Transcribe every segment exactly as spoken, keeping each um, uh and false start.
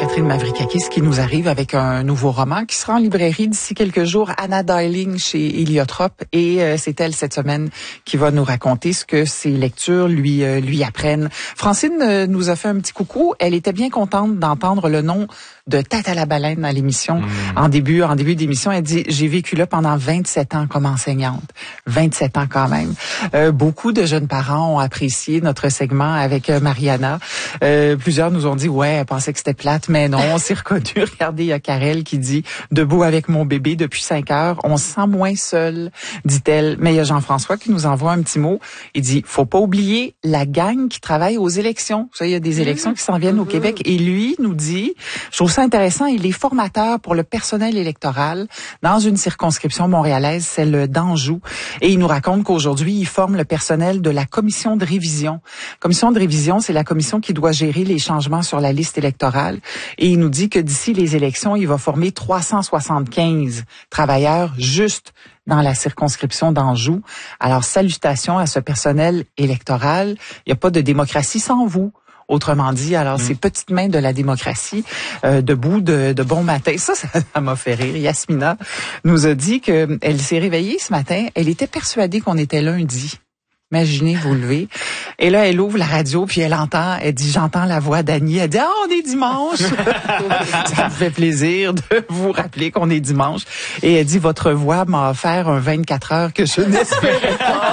Catherine Mavrikakis qui nous arrive avec un nouveau roman qui sera en librairie d'ici quelques jours, Anna Darling chez Héliotrope. Et euh, c'est elle cette semaine qui va nous raconter ce que ses lectures lui euh, lui apprennent. Francine euh, nous a fait un petit coucou. Elle était bien contente d'entendre le nom de Tata la baleine à l'émission. Mmh. En début en début d'émission, elle dit « J'ai vécu là pendant vingt-sept ans comme enseignante. » vingt-sept ans quand même. Euh, beaucoup de jeunes parents ont apprécié notre segment avec euh, Mariana. Euh, plusieurs nous ont dit « Ouais, elle pensait que c'était plate, mais non, on s'est reconnu. » Regardez, il y a Karel qui dit « Debout avec mon bébé depuis cinq heures, on se sent moins seul, dit-elle. » Mais il y a Jean-François qui nous envoie un petit mot. Il dit « Faut pas oublier la gang qui travaille aux élections. » Ça, il y a des élections qui s'en viennent au Québec. Et lui nous dit, je trouve ça intéressant, il est formateur pour le personnel électoral dans une circonscription montréalaise, celle d'Anjou. Et il nous raconte qu'aujourd'hui, il forme le personnel de la commission de révision. Commission de révision, c'est la commission qui doit gérer les changements sur la liste électorale. Et il nous dit que d'ici les élections, il va former trois cent soixante-quinze travailleurs juste dans la circonscription d'Anjou. Alors, salutations à ce personnel électoral. Il n'y a pas de démocratie sans vous. Autrement dit, alors, mmh. ces petites mains de la démocratie, euh, debout de, de bon matin. Ça, ça, ça m'a fait rire. Yasmina nous a dit qu'elle s'est réveillée ce matin. Elle était persuadée qu'on était lundi. Imaginez, vous levez. Et là, elle ouvre la radio, puis elle entend, elle dit, j'entends la voix d'Annie. Elle dit, ah, on est dimanche. Ça me fait plaisir de vous rappeler qu'on est dimanche. Et elle dit, votre voix m'a offert un vingt-quatre heures que je n'espérais pas.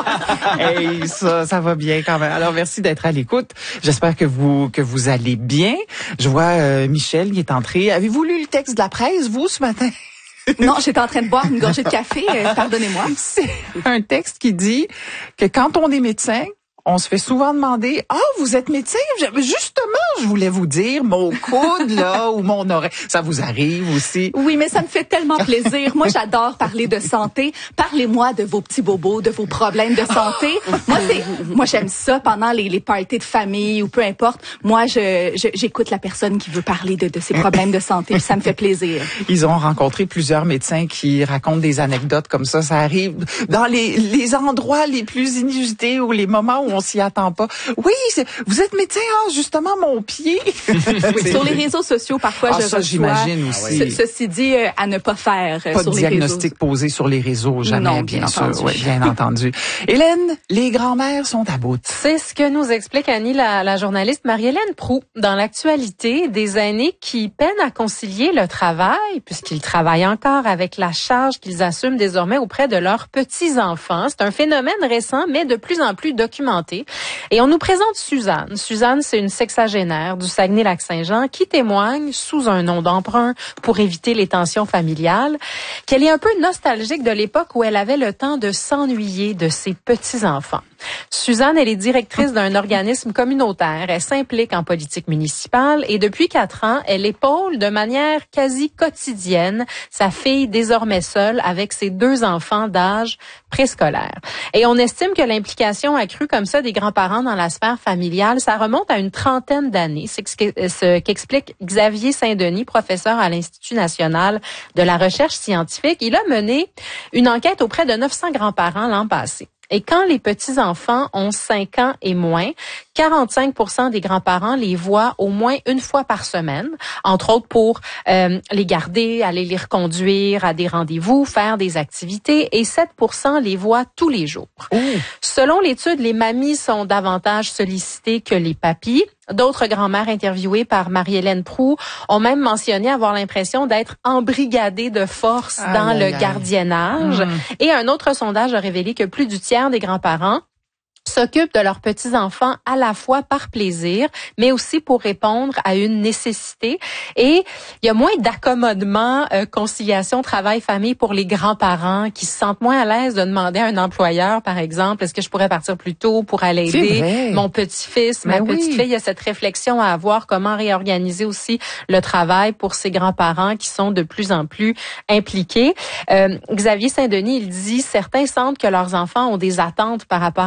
Et ça, ça va bien quand même. Alors, merci d'être à l'écoute. J'espère que vous, que vous allez bien. Je vois euh, Michel qui est entré. Avez-vous lu le texte de la presse, vous, ce matin? Non, j'étais en train de boire une gorgée de café, euh, pardonnez-moi. C'est un texte qui dit que quand on est médecin, on se fait souvent demander « Ah, vous êtes médecin? » Justement, je voulais vous dire, mon coude, là, ou mon oreille. Ça vous arrive aussi? Oui, mais ça me fait tellement plaisir. Moi, j'adore parler de santé. Parlez-moi de vos petits bobos, de vos problèmes de santé. Moi, c'est, moi, j'aime ça pendant les, les parties de famille ou peu importe. Moi, je, je j'écoute la personne qui veut parler de, de ses problèmes de santé. Ça me fait plaisir. Ils ont rencontré plusieurs médecins qui racontent des anecdotes comme ça. Ça arrive dans les, les endroits les plus inusités ou les moments où on s'y attend pas. Oui, c'est, vous êtes médecin, ah, justement, mon pied. Oui, sur les réseaux sociaux, parfois, ah, je ça, reçois. J'imagine aussi. Ce, ceci dit, euh, à ne pas faire pas sur de les diagnostic réseaux. posé sur les réseaux, jamais, non, bien, bien sûr. entendu. Oui, bien entendu. Hélène, les grands-mères sont à bout. C'est ce que nous explique Annie, la, la journaliste Marie-Hélène Proulx, dans l'actualité, des aînés qui peinent à concilier le travail, puisqu'ils travaillent encore avec la charge qu'ils assument désormais auprès de leurs petits-enfants. C'est un phénomène récent, mais de plus en plus documenté. Et on nous présente Suzanne. Suzanne, c'est une sexagénaire du Saguenay-Lac-Saint-Jean qui témoigne sous un nom d'emprunt pour éviter les tensions familiales, qu'elle est un peu nostalgique de l'époque où elle avait le temps de s'ennuyer de ses petits-enfants. Suzanne, elle est directrice d'un organisme communautaire. Elle s'implique en politique municipale et depuis quatre ans, elle épaule de manière quasi quotidienne sa fille désormais seule avec ses deux enfants d'âge préscolaire. Et on estime que l'implication accrue comme ça des grands-parents dans la sphère familiale, ça remonte à une trentaine d'années. C'est ce qu'explique Xavier Saint-Denis, professeur à l'Institut national de la recherche scientifique. Il a mené une enquête auprès de neuf cents grands-parents l'an passé. Et quand les petits-enfants ont cinq ans et moins, quarante-cinq pour cent des grands-parents les voient au moins une fois par semaine, entre autres pour euh, les garder, aller les reconduire à des rendez-vous, faire des activités, et sept pour cent les voient tous les jours. Mmh. Selon l'étude, les mamies sont davantage sollicitées que les papis. D'autres grand-mères interviewées par Marie-Hélène Proulx ont même mentionné avoir l'impression d'être embrigadées de force ah, dans là, le là. gardiennage. Mmh. Et un autre sondage a révélé que plus du tiers des grands-parents s'occupent de leurs petits-enfants à la fois par plaisir, mais aussi pour répondre à une nécessité. Et il y a moins d'accommodement, euh, conciliation, travail, famille pour les grands-parents qui se sentent moins à l'aise de demander à un employeur, par exemple, est-ce que je pourrais partir plus tôt pour aller aider mon petit-fils, ma oui. petite-fille. Il y a cette réflexion à avoir, comment réorganiser aussi le travail pour ces grands-parents qui sont de plus en plus impliqués. Euh, Xavier Saint-Denis, il dit, certains sentent que leurs enfants ont des attentes par rapport à la place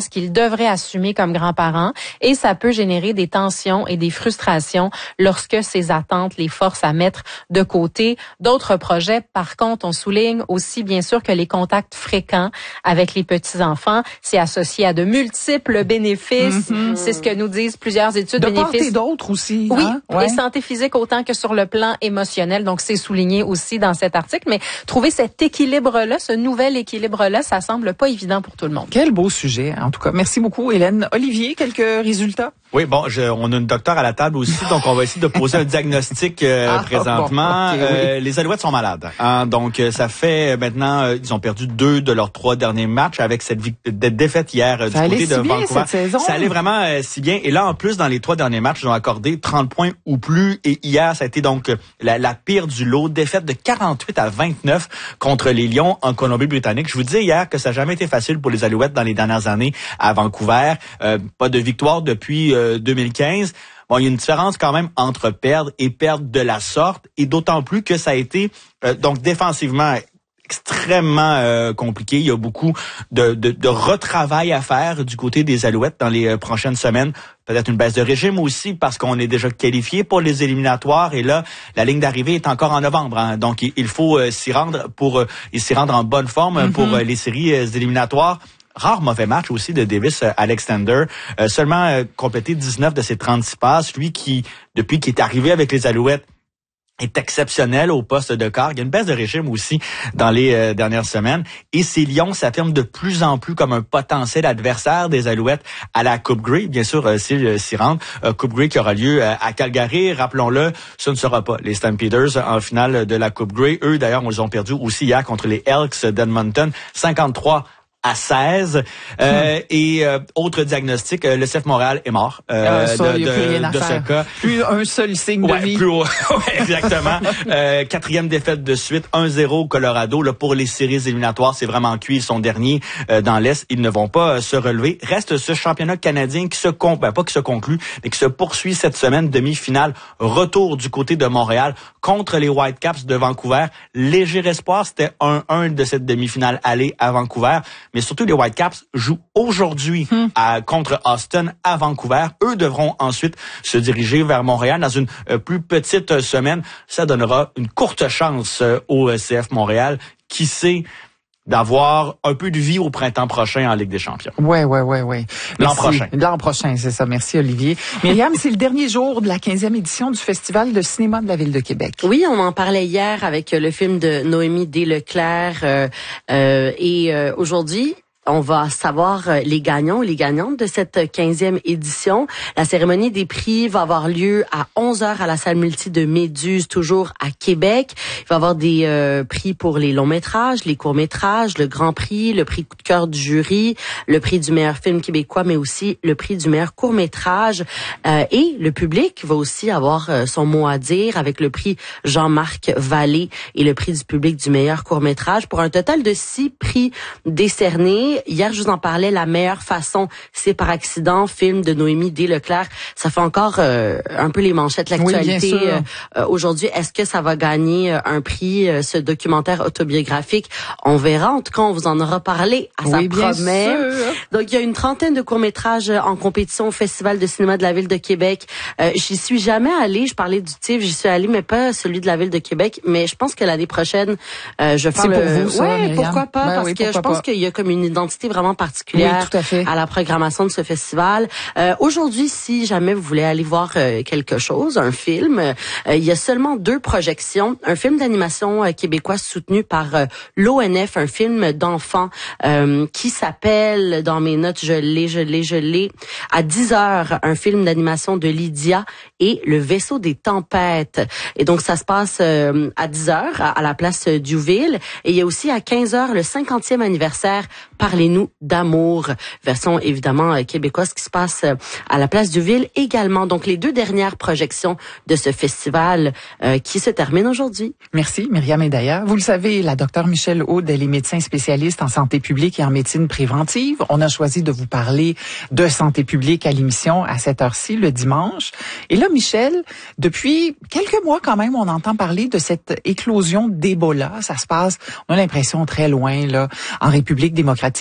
place qu'ils devraient assumer comme grands-parents et ça peut générer des tensions et des frustrations lorsque ces attentes les forcent à mettre de côté d'autres projets. Par contre, on souligne aussi bien sûr que les contacts fréquents avec les petits-enfants, c'est associé à de multiples bénéfices. Mm-hmm. C'est ce que nous disent plusieurs études. De bénéfices. part et d'autre aussi. Oui, hein? Ouais. Et santé physique autant que sur le plan émotionnel. Donc, c'est souligné aussi dans cet article. Mais trouver cet équilibre-là, ce nouvel équilibre-là, ça semble pas évident pour tout le monde. Quel beau sujet, en tout cas. Merci beaucoup, Hélène. Olivier, quelques résultats? Oui, bon, je, on a une docteure à la table aussi, donc on va essayer de poser un diagnostic euh, ah, présentement. Bon, okay, euh, oui. Les Alouettes sont malades. Hein, donc, ça fait maintenant, euh, ils ont perdu deux de leurs trois derniers matchs avec cette, cette défaite hier euh, du côté si de bien, Vancouver. Cette saison. Ça allait vraiment euh, si bien. Et là, en plus, dans les trois derniers matchs, ils ont accordé trente points ou plus. Et hier, ça a été donc la, la pire du lot. Défaite de quarante-huit à vingt-neuf contre les Lions en Colombie-Britannique. Je vous disais hier que ça n'a jamais été facile pour les Alouettes dans les dernières années à Vancouver. Euh, pas de victoire depuis euh, deux mille quinze. Bon, il y a une différence quand même entre perdre et perdre de la sorte, et d'autant plus que ça a été euh, donc défensivement extrêmement euh, compliqué. Il y a beaucoup de, de, de retravail à faire du côté des Alouettes dans les euh, prochaines semaines. Peut-être une baisse de régime aussi parce qu'on est déjà qualifié pour les éliminatoires, et là, la ligne d'arrivée est encore en novembre. Hein. Donc, il, il faut euh, s'y rendre pour euh, s'y rendre en bonne forme mm-hmm. pour euh, les séries euh, éliminatoires. Rare mauvais match aussi de Davis euh, Alexander. Euh, seulement euh, complété dix-neuf de ses trente-six passes. Lui qui, depuis qu'il est arrivé avec les Alouettes, est exceptionnel au poste de quart. Il y a une baisse de régime aussi dans les euh, dernières semaines. Et ces Lions s'affirment de plus en plus comme un potentiel adversaire des Alouettes à la Coupe Grey. Bien sûr, euh, s'ils euh, s'y rendent. Euh, Coupe Grey qui aura lieu euh, à Calgary. Rappelons-le, ce ne sera pas les Stampeders en finale de la Coupe Grey. Eux, d'ailleurs, ils ont perdu aussi hier contre les Elks d'Edmonton. cinquante-trois à seize. Euh, hmm. Et euh, autre diagnostic, euh, le C F Montréal est mort euh, euh, ça, de, y a plus rien à de faire. ce cas. Plus un seul signe ouais, de vie. Plus haut. Ouais, exactement. euh, quatrième défaite de suite, un zéro au Colorado. Là, pour les séries éliminatoires, c'est vraiment cuit. Ils sont derniers euh, dans l'Est. Ils ne vont pas euh, se relever. Reste ce championnat canadien qui se con... ben, pas qui se conclut, mais qui se poursuit cette semaine. Demi-finale, retour du côté de Montréal contre les Whitecaps de Vancouver. Léger espoir, c'était un un de cette demi-finale aller à Vancouver. Mais surtout, les Whitecaps jouent aujourd'hui hmm. à, contre Austin à Vancouver. Eux devront ensuite se diriger vers Montréal dans une euh, plus petite euh, semaine. Ça donnera une courte chance euh, au C F Montréal. Qui sait d'avoir un peu de vie au printemps prochain en Ligue des Champions. Ouais, ouais, ouais, ouais. L'an prochain. L'an prochain, c'est ça. Merci, Olivier. Myriam, c'est le dernier jour de la quinzième édition du Festival de cinéma de la Ville de Québec. Oui, on en parlait hier avec le film de Noémie Desleclerc euh, euh, et euh, aujourd'hui, on va savoir les gagnants et les gagnantes de cette quinzième édition. La cérémonie des prix va avoir lieu à onze heures à la salle multi de Méduse, toujours à Québec. Il va y avoir des euh, prix pour les longs métrages, les courts métrages, le grand prix, le prix coup de cœur du jury, le prix du meilleur film québécois, mais aussi le prix du meilleur court métrage. Euh, et le public va aussi avoir euh, son mot à dire avec le prix Jean-Marc Vallée et le prix du public du meilleur court métrage pour un total de six prix décernés. Hier, je vous en parlais, La meilleure façon, c'est par accident, film de Noémie Desleclerc. Ça fait encore euh, un peu les manchettes de l'actualité oui, euh, aujourd'hui. Est-ce que ça va gagner euh, un prix, euh, ce documentaire autobiographique? On verra. En tout cas, on vous en aura parlé à sa oui, promet. Donc, il y a une trentaine de courts-métrages en compétition au Festival de cinéma de la Ville de Québec. Euh, j'y suis jamais allée. Je parlais du T I F, j'y suis allée, mais pas celui de la Ville de Québec. Mais je pense que l'année prochaine, euh, je vais faire c'est le... pour vous, ça, ouais, Myriam? pourquoi pas? Ben parce oui, que je pense qu'il y a comme une identité vraiment particulière oui, tout à, fait. à la programmation de ce festival. Euh, aujourd'hui, si jamais vous voulez aller voir euh, quelque chose, un film, euh, il y a seulement deux projections. Un film d'animation euh, québécois soutenu par euh, l'O N F, un film d'enfants euh, qui s'appelle, dans mes notes, je l'ai, je l'ai, je l'ai, à dix heures, un film d'animation de Lydia et Le vaisseau des tempêtes. Et donc, ça se passe euh, à dix heures à, à la place euh, Diouville. Et il y a aussi à quinze heures le cinquantième anniversaire Parlez-nous d'amour, version évidemment euh, québécoise qui se passe euh, à la place Diouville également. Donc, les deux dernières projections de ce festival euh, qui se termine aujourd'hui. Merci, Myriam Edaya. Vous le savez, la docteure Michèle Aude, elle est médecin spécialiste en santé publique et en médecine préventive. On a choisi de vous parler de santé publique à l'émission à cette heure-ci, le dimanche. Et là, Michèle, depuis quelques mois quand même, on entend parler de cette éclosion d'Ebola. Ça se passe, on a l'impression, très loin, là, en République démocratique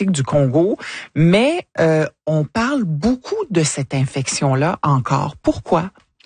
démocratique du Congo, mais euh, on parle beaucoup de cette infection-là encore. Pourquoi?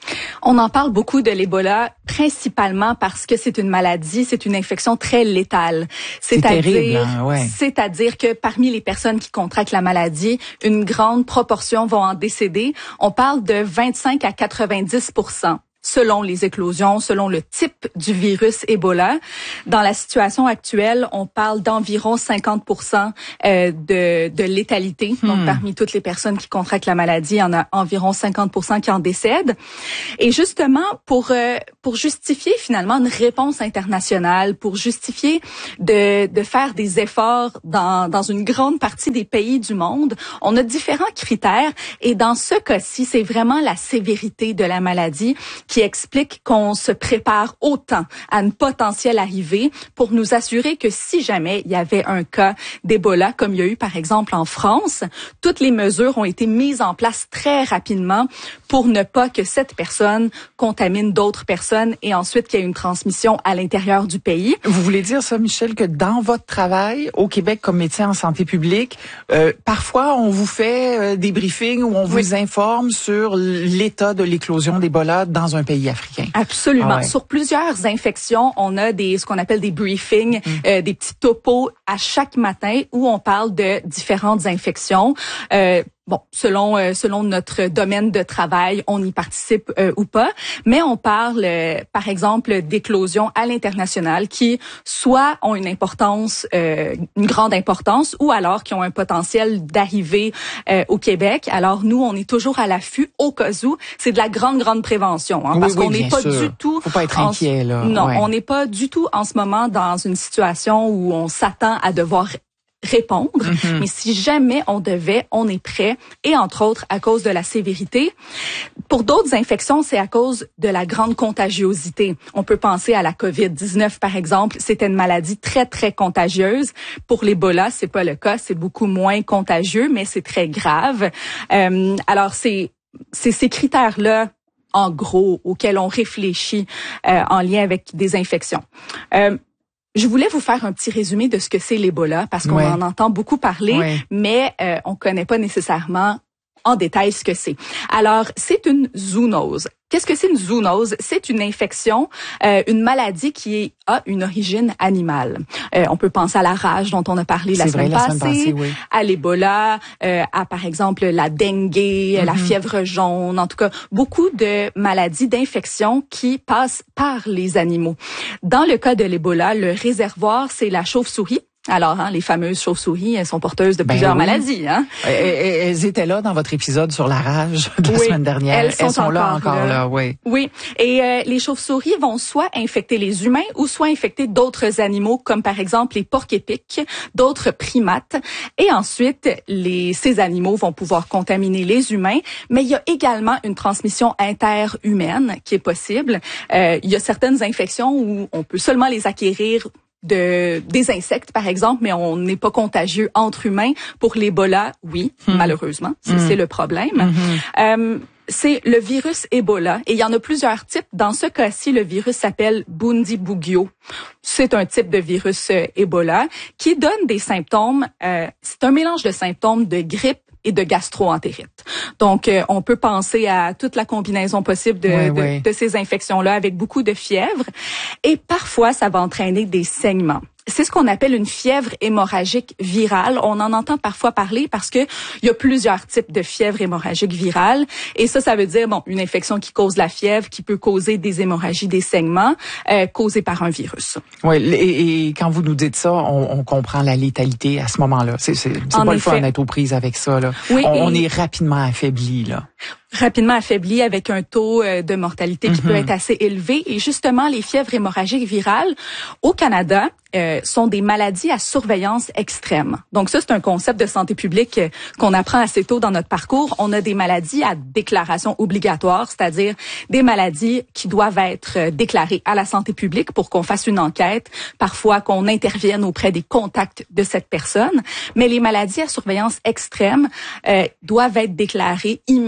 On en parle beaucoup de l'Ebola, principalement parce que c'est une maladie, c'est une infection très létale. C'est terrible, hein, ouais. C'est-à-dire que parmi les personnes qui contractent la maladie, une grande proportion vont en décéder. On parle de vingt-cinq à quatre-vingt-dix pour cent. Selon les éclosions, selon le type du virus Ebola. Dans la situation actuelle, on parle d'environ cinquante pour cent euh, de, de létalité. Hmm. Donc, parmi toutes les personnes qui contractent la maladie, il y en a environ cinquante pour cent qui en décèdent. Et justement, pour euh, pour justifier finalement une réponse internationale, pour justifier de de faire des efforts dans dans une grande partie des pays du monde, on a différents critères. Et dans ce cas-ci, c'est vraiment la sévérité de la maladie qui explique qu'on se prépare autant à une potentielle arrivée pour nous assurer que si jamais il y avait un cas d'Ebola, comme il y a eu par exemple en France, toutes les mesures ont été mises en place très rapidement pour ne pas que cette personne contamine d'autres personnes et ensuite qu'il y ait une transmission à l'intérieur du pays. Vous voulez dire ça, Michel, que dans votre travail au Québec comme médecin en santé publique, euh, parfois on vous fait euh, des briefings où on oui. vous informe sur l'état de l'éclosion d'Ebola dans un pays africain. Absolument. Ah ouais. Sur plusieurs infections, on a des ce qu'on appelle des briefings, mmh. euh, des petits topos à chaque matin où on parle de différentes infections. Euh, Bon, selon euh, selon notre domaine de travail, on y participe euh, ou pas, mais on parle, euh, par exemple, d'éclosions à l'international qui soit ont une importance, euh, une grande importance, ou alors qui ont un potentiel d'arriver euh, au Québec. Alors nous, on est toujours à l'affût au cas où. C'est de la grande grande prévention, hein, oui, parce oui, qu'on n'est pas sûr. du tout. Faut pas être inquiet là. Non, ouais. on n'est pas du tout en ce moment dans une situation où on s'attend à devoir répondre, mm-hmm. mais si jamais on devait, on est prêt, et entre autres à cause de la sévérité. Pour d'autres infections, c'est à cause de la grande contagiosité. On peut penser à la covid dix-neuf par exemple, c'était une maladie très très contagieuse. Pour l'Ebola, c'est pas le cas, c'est beaucoup moins contagieux, mais c'est très grave. Euh, alors c'est c'est ces critères-là en gros auxquels on réfléchit euh, en lien avec des infections. Euh, Je voulais vous faire un petit résumé de ce que c'est l'Ebola parce qu'on ouais. en entend beaucoup parler, ouais. mais euh, on connaît pas nécessairement en détail ce que c'est. Alors, c'est une zoonose. Qu'est-ce que c'est une zoonose? C'est une infection, euh, une maladie qui a une origine animale. Euh, on peut penser à la rage dont on a parlé la semaine, vrai, la passée, semaine passée, oui. à l'Ebola, euh, à par exemple la dengue, mm-hmm. la fièvre jaune, en tout cas beaucoup de maladies d'infection qui passent par les animaux. Dans le cas de l'Ebola, le réservoir, c'est la chauve-souris. Alors, hein, les fameuses chauves-souris, elles sont porteuses de ben plusieurs oui. maladies. Hein? Elles étaient là dans votre épisode sur la rage de la oui, semaine dernière. Elles sont, elles sont encore là encore là, là oui. Oui, et euh, les chauves-souris vont soit infecter les humains ou soit infecter d'autres animaux, comme par exemple les porcs-épics, d'autres primates. Et ensuite, les ces animaux vont pouvoir contaminer les humains. Mais il y a également une transmission interhumaine qui est possible. Euh, il y a certaines infections où on peut seulement les acquérir de des insectes par exemple, mais on n'est pas contagieux entre humains. Pour l'Ebola, oui, hmm. malheureusement, c'est, hmm. c'est le problème. Hmm. Euh, c'est le virus Ebola et il y en a plusieurs types. Dans ce cas-ci, le virus s'appelle Bundibugyo. C'est un type de virus euh, Ebola qui donne des symptômes. Euh, c'est un mélange de symptômes de grippe et de gastro-entérite. Donc, euh, on peut penser à toute la combinaison possible de, oui, de, oui. de ces infections-là avec beaucoup de fièvre. Et parfois, ça va entraîner des saignements. C'est ce qu'on appelle une fièvre hémorragique virale. On en entend parfois parler parce que il y a plusieurs types de fièvre hémorragique virale. Et ça, ça veut dire bon une infection qui cause la fièvre, qui peut causer des hémorragies, des saignements, euh, causés par un virus. Oui, et, et quand vous nous dites ça, on, on comprend la létalité à ce moment-là. C'est, c'est, c'est pas effet. Le fun d'être aux prises avec ça. Là. Oui, on, et... on est rapidement affaibli là. rapidement affaibli avec un taux de mortalité qui mm-hmm. peut être assez élevé. Et justement, les fièvres hémorragiques virales au Canada euh, sont des maladies à surveillance extrême. Donc ça, c'est un concept de santé publique euh, qu'on apprend assez tôt dans notre parcours. On a des maladies à déclaration obligatoire, c'est-à-dire des maladies qui doivent être euh, déclarées à la santé publique pour qu'on fasse une enquête, parfois qu'on intervienne auprès des contacts de cette personne. Mais les maladies à surveillance extrême euh, doivent être déclarées immédiatement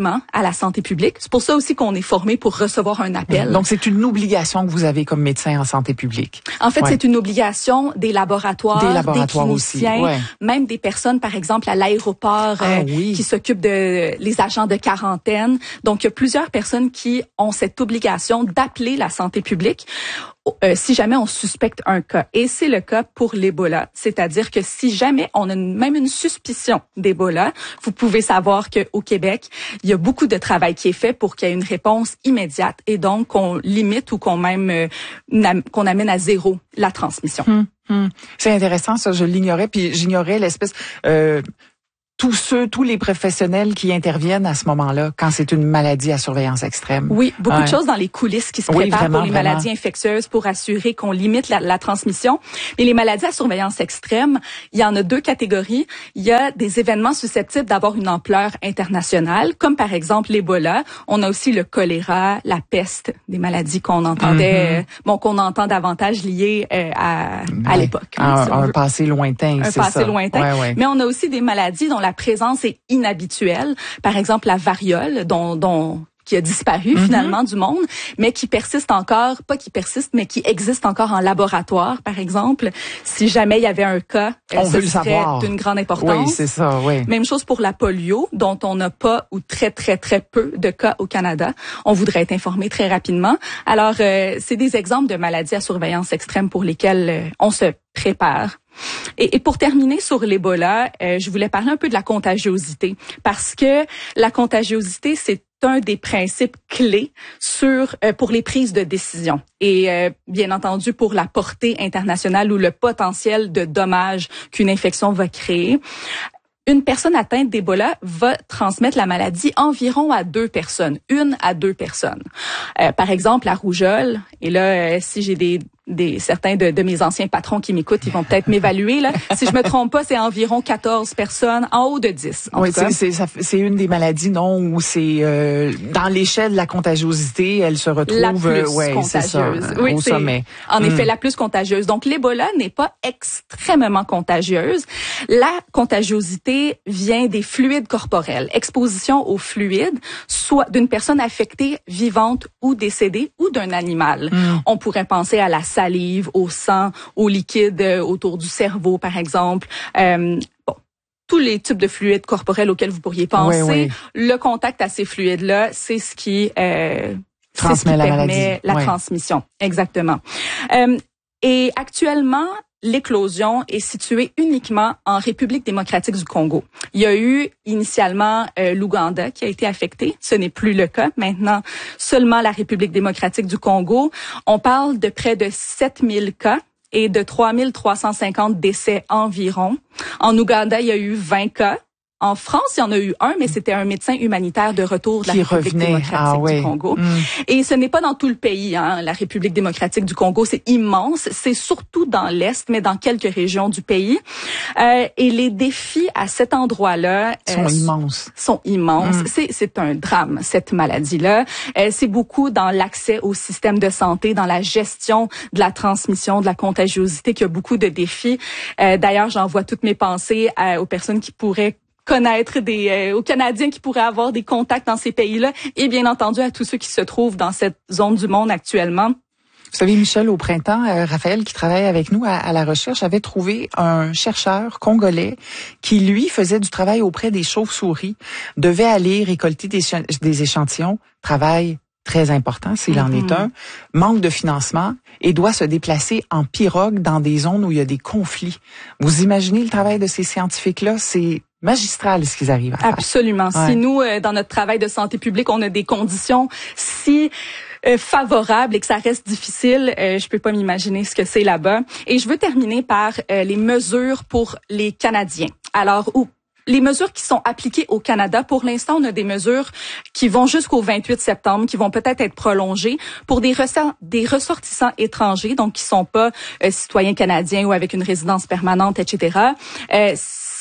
uniquement à la santé publique. C'est pour ça aussi qu'on est formé pour recevoir un appel. Donc, c'est une obligation que vous avez comme médecin en santé publique. En fait, ouais. c'est une obligation des laboratoires, des, laboratoires des cliniciens, aussi. Ouais. même des personnes, par exemple, à l'aéroport ah, euh, oui. qui s'occupent de les agents de quarantaine. Donc, il y a plusieurs personnes qui ont cette obligation d'appeler la santé publique euh, si jamais on suspecte un cas. Et c'est le cas pour l'Ebola. C'est-à-dire que si jamais on a une, même une suspicion d'Ebola, vous pouvez savoir qu'au Québec, il y a beaucoup de travail qui est fait pour qu'il y ait une réponse immédiate et donc qu'on limite ou qu'on même euh, qu'on amène à zéro la transmission. Hum, hum. C'est intéressant, ça, je l'ignorais, puis j'ignorais l'espèce... Euh, tous ceux, tous les professionnels qui interviennent à ce moment-là, quand c'est une maladie à surveillance extrême. Oui, beaucoup ouais. de choses dans les coulisses qui se oui, préparent vraiment, pour les vraiment. maladies infectieuses, pour assurer qu'on limite la, la transmission. Mais les maladies à surveillance extrême, il y en a deux catégories. Il y a des événements susceptibles d'avoir une ampleur internationale, comme par exemple l'Ebola. On a aussi le choléra, la peste, des maladies qu'on entendait, mm-hmm. euh, bon, qu'on entend davantage liées euh, à, à ouais. l'époque. Un, si un passé lointain, un c'est passé ça. lointain. Ouais, ouais. Mais on a aussi des maladies dont la présence est inhabituelle. Par exemple, la variole, dont, dont qui a disparu mm-hmm. finalement du monde, mais qui persiste encore, pas qui persiste, mais qui existe encore en laboratoire, par exemple. Si jamais il y avait un cas, on ce veut le serait savoir. D'une grande importance. Oui, c'est ça, oui. Même chose pour la polio, dont on n'a pas ou très, très, très peu de cas au Canada. On voudrait être informé très rapidement. Alors, euh, c'est des exemples de maladies à surveillance extrême pour lesquelles euh, on se prépare. Et, et pour terminer sur l'Ebola, euh, je voulais parler un peu de la contagiosité, parce que la contagiosité, c'est un des principes clés sur euh, pour les prises de décision et euh, bien entendu pour la portée internationale ou le potentiel de dommages qu'une infection va créer. Une personne atteinte d'Ebola va transmettre la maladie environ à deux personnes, une à deux personnes. Euh, par exemple, la rougeole, et là, euh, si j'ai des des certains de, de mes anciens patrons qui m'écoutent, ils vont peut-être m'évaluer là. Si je me trompe pas, c'est environ quatorze personnes en haut de dix. En oui, tout cas. c'est c'est, c'est une des maladies non où c'est euh, dans l'échelle de la contagiosité, elle se retrouve la plus euh, ouais, contagieuse. c'est ça, oui, au c'est, sommet. En mm. effet, la plus contagieuse. Donc l'Ebola n'est pas extrêmement contagieuse. La contagiosité vient des fluides corporels, exposition aux fluides, soit d'une personne affectée vivante ou décédée ou d'un animal. Mm. On pourrait penser à la salive, au sang, au liquide autour du cerveau, par exemple. Euh, bon, tous les types de fluides corporels auxquels vous pourriez penser. Oui, oui. Le contact à ces fluides-là, c'est ce qui, euh, transmet c'est ce qui la permet maladie. la ouais. transmission. Exactement. Euh, et actuellement, l'éclosion est située uniquement en République démocratique du Congo. Il y a eu initialement euh, l'Ouganda qui a été affecté. Ce n'est plus le cas. Maintenant, seulement la République démocratique du Congo. On parle de près de sept mille cas et de trois mille trois cent cinquante décès environ. En Ouganda, il y a eu vingt cas. En France, il y en a eu un, mais c'était un médecin humanitaire de retour de la qui République revenait. démocratique ah, du oui. Congo. Mm. Et ce n'est pas dans tout le pays, hein, la République démocratique du Congo. C'est immense. C'est surtout dans l'Est, mais dans quelques régions du pays. Euh, et les défis à cet endroit-là sont euh, immenses. Sont immenses. Mm. C'est, c'est un drame, cette maladie-là. Euh, c'est beaucoup dans l'accès au système de santé, dans la gestion de la transmission, de la contagiosité, qu'il y a beaucoup de défis. Euh, d'ailleurs, j'envoie toutes mes pensées à, aux personnes qui pourraient connaître des euh, aux Canadiens qui pourraient avoir des contacts dans ces pays-là et bien entendu à tous ceux qui se trouvent dans cette zone du monde actuellement. Vous savez, Michel, au printemps, euh, Raphaël, qui travaille avec nous à, à la recherche, avait trouvé un chercheur congolais qui, lui, faisait du travail auprès des chauves-souris, devait aller récolter des, des échantillons, travail très important s'il en Mm-hmm. est un, manque de financement et doit se déplacer en pirogue dans des zones où il y a des conflits. Vous imaginez le travail de ces scientifiques-là? C'est magistral ce qu'ils arrivent à faire. Absolument. Ouais. Si nous, euh, dans notre travail de santé publique, on a des conditions si euh, favorables et que ça reste difficile, euh, je peux pas m'imaginer ce que c'est là-bas. Et je veux terminer par euh, les mesures pour les Canadiens. Alors, où les mesures qui sont appliquées au Canada, pour l'instant, on a des mesures qui vont jusqu'au vingt-huit septembre, qui vont peut-être être prolongées pour des, ressort- des ressortissants étrangers, donc qui sont pas euh, citoyens canadiens ou avec une résidence permanente, et cetera. Euh,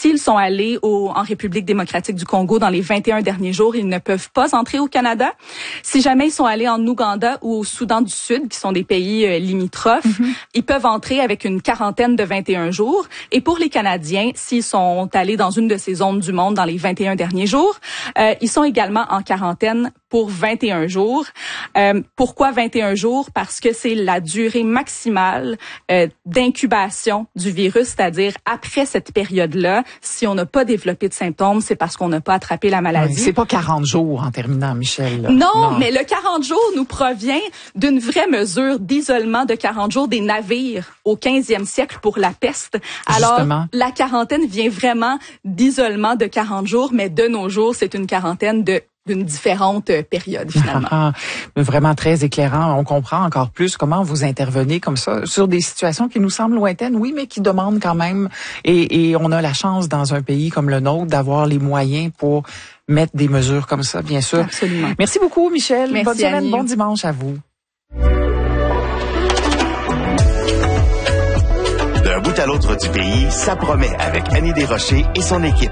s'ils sont allés au, en République démocratique du Congo dans les vingt et un derniers jours, ils ne peuvent pas entrer au Canada. Si jamais ils sont allés en Ouganda ou au Soudan du Sud, qui sont des pays euh, limitrophes, mm-hmm. ils peuvent entrer avec une quarantaine de vingt et un jours. Et pour les Canadiens, s'ils sont allés dans une de ces zones du monde dans les vingt et un derniers jours, euh, ils sont également en quarantaine pour vingt et un jours. Euh, pourquoi vingt et un jours? Parce que c'est la durée maximale euh, d'incubation du virus, c'est-à-dire après cette période-là, si on n'a pas développé de symptômes, c'est parce qu'on n'a pas attrapé la maladie. Oui, c'est pas quarante jours en terminant, Michel. Non, non, mais le quarante jours nous provient d'une vraie mesure d'isolement de quarante jours des navires au quinzième siècle pour la peste. Alors, Justement. la quarantaine vient vraiment d'isolement de quarante jours, mais de nos jours, c'est une quarantaine de d'une différente période, finalement. Ah, vraiment très éclairant. On comprend encore plus comment vous intervenez comme ça sur des situations qui nous semblent lointaines, oui, mais qui demandent quand même, et, et on a la chance dans un pays comme le nôtre d'avoir les moyens pour mettre des mesures comme ça, bien sûr. Absolument. Merci beaucoup, Michel. Merci, Bonne semaine, Annie. bon dimanche à vous. D'un bout à l'autre du pays, ça promet avec Annie Desrochers et son équipe.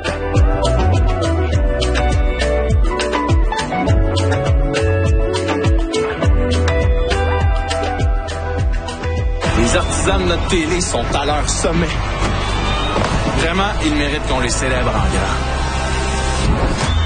Les artisans de notre télé sont à leur sommet. Vraiment, ils méritent qu'on les célèbre en grand.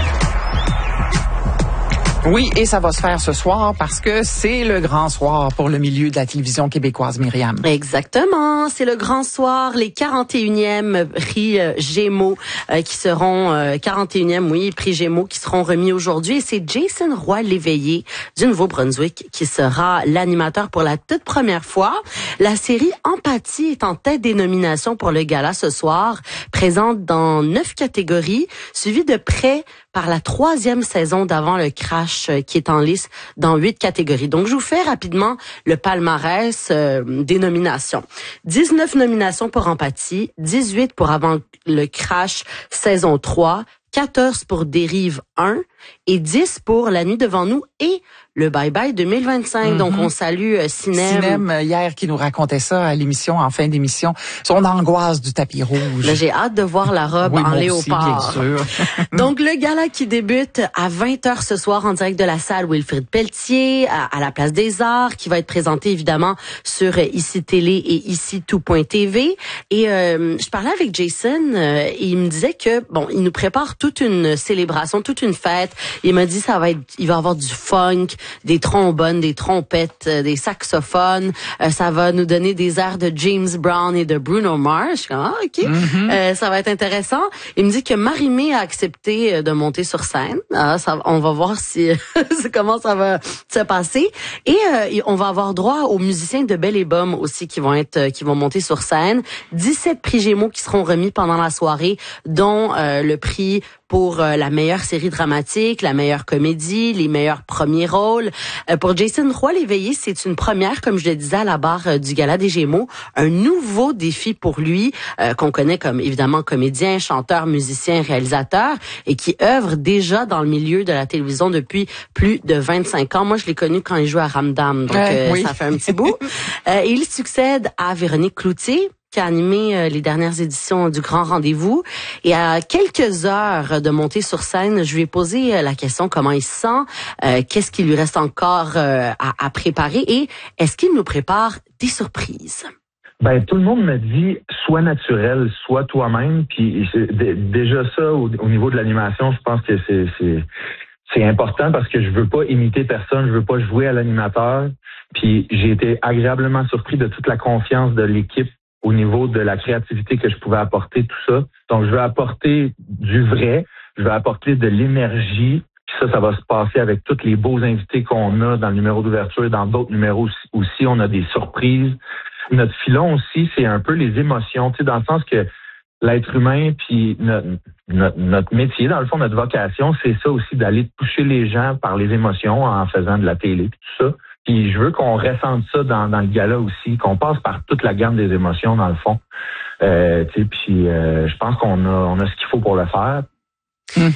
Oui, et ça va se faire ce soir parce que c'est le grand soir pour le milieu de la télévision québécoise, Myriam. Exactement, c'est le grand soir, les quarante et unième prix euh, Gémeaux euh, qui seront, euh, quarante et unième, oui, prix Gémeaux qui seront remis aujourd'hui. Et c'est Jason Roy-Léveillé du Nouveau-Brunswick qui sera l'animateur pour la toute première fois. La série Empathie est en tête des nominations pour le gala ce soir, présente dans neuf catégories, suivie de près par la troisième saison d'Avant le Crash euh, qui est en lice dans huit catégories. Donc, je vous fais rapidement le palmarès euh, des nominations. dix-neuf nominations pour Empathie, dix-huit pour Avant le Crash saison trois, quatorze pour Dérive un et dix pour La Nuit devant nous et le Bye Bye deux mille vingt-cinq. Mm-hmm. Donc, on salue euh, Cinem. Cinem, hier, qui nous racontait ça à l'émission, en fin d'émission, son angoisse du tapis rouge. Là, j'ai hâte de voir la robe oui, en moi léopard. Aussi, bien sûr. Donc, le gala qui débute à vingt heures ce soir en direct de la salle Wilfrid Pelletier à, à la Place des Arts, qui va être présenté évidemment sur euh, Ici Télé et Ici Tout point T V. Et euh, je parlais avec Jason euh, et il me disait que, bon, il nous prépare toute une célébration, toute une fête. Il m'a dit ça va être, il va avoir du funk, des trombones, des trompettes, euh, des saxophones. Euh, ça va nous donner des airs de James Brown et de Bruno Mars. Je suis comme, ah, OK. Mm-hmm. Euh, ça va être intéressant. Il me dit que Marie-Mé a accepté de monter sur scène. Ah, ça, on va voir si comment ça va se passer. Et euh, on va avoir droit aux musiciens de Belle et Bomme aussi qui vont être, qui vont monter sur scène. dix-sept prix Gémeaux qui seront remis pendant la soirée, dont euh, le prix pour euh, la meilleure série dramatique, la meilleure comédie, les meilleurs premiers rôles. Euh, pour Jason Roy-Léveillé, c'est une première, comme je le disais, à la barre euh, du Gala des Gémeaux. Un nouveau défi pour lui, euh, qu'on connaît comme évidemment comédien, chanteur, musicien, réalisateur, et qui œuvre déjà dans le milieu de la télévision depuis plus de vingt-cinq ans. Moi, je l'ai connu quand il jouait à Ramdam, donc euh, oui. ça fait un petit bout. Euh, et il succède à Véronique Cloutier, qui a animé euh, les dernières éditions du Grand Rendez-vous. Et à quelques heures de monter sur scène, je lui ai posé euh, la question comment il se sent, euh, qu'est-ce qui lui reste encore euh, à, à préparer et est-ce qu'il nous prépare des surprises? Ben tout le monde me dit sois naturel, sois toi-même. Puis c'est, d- déjà ça au, au niveau de l'animation, je pense que c'est, c'est c'est important parce que je veux pas imiter personne, je veux pas jouer à l'animateur. Puis j'ai été agréablement surpris de toute la confiance de l'équipe au niveau de la créativité que je pouvais apporter, tout ça. Donc, je veux apporter du vrai, je veux apporter de l'énergie. Puis ça, ça va se passer avec tous les beaux invités qu'on a dans le numéro d'ouverture et dans d'autres numéros aussi. On a des surprises. Notre filon aussi, c'est un peu les émotions, tu sais, dans le sens que l'être humain, puis notre, notre, notre métier, dans le fond, notre vocation, c'est ça aussi, d'aller toucher les gens par les émotions en faisant de la télé, puis tout ça. Puis je veux qu'on ressente ça dans, dans le gala aussi, qu'on passe par toute la gamme des émotions dans le fond. Euh, tu sais, puis euh, je pense qu'on a on a ce qu'il faut pour le faire. Mm-hmm.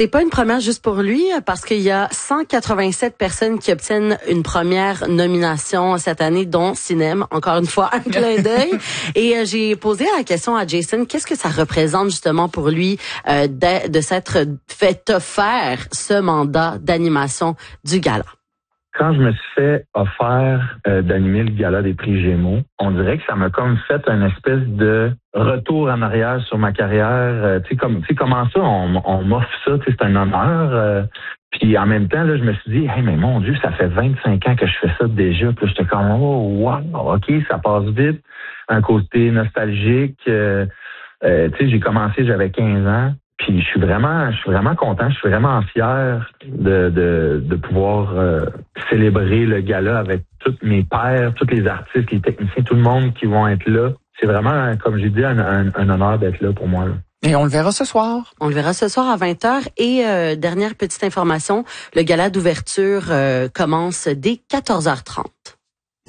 C'est pas une première juste pour lui, parce qu'il y a cent quatre-vingt-sept personnes qui obtiennent une première nomination cette année, dont Cinem. Encore une fois, un clin d'œil. Et euh, j'ai posé la question à Jason, qu'est-ce que ça représente justement pour lui euh, de, de s'être fait offert ce mandat d'animation du gala? Quand je me suis fait offert euh, d'animer le gala des prix Gémeaux, on dirait que ça m'a comme fait une espèce de retour en arrière sur ma carrière. Euh, tu sais, comme, tu sais, comment ça, on, on m'offre ça, tu sais, c'est un honneur. Euh, puis en même temps, là, je me suis dit, hey, mais mon Dieu, ça fait vingt-cinq ans que je fais ça déjà. Puis j'étais comme, oh, wow, ok, ça passe vite. Un côté nostalgique. Euh, euh, tu sais, j'ai commencé, j'avais quinze ans. Puis je suis vraiment, je suis vraiment content, je suis vraiment fier de de, de pouvoir euh, célébrer le gala avec tous mes pairs, tous les artistes, les techniciens, tout le monde qui vont être là. C'est vraiment, comme j'ai dit, un, un, un honneur d'être là pour moi. Là. Et on le verra ce soir. On le verra ce soir à vingt heures. Et euh, dernière petite information, le gala d'ouverture euh, commence dès quatorze heures trente.